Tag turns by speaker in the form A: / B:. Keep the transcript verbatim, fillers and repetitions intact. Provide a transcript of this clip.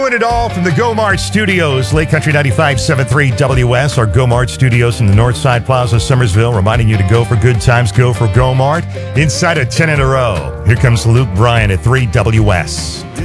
A: Doing it all from the Go Mart Studios, Lake Country ninety-five point seven three W S, our Go Mart Studios in the Northside Plaza, Summersville, reminding you to go for good times, go for Go Mart. Inside a ten in a row. Here comes Luke Bryan at three W S.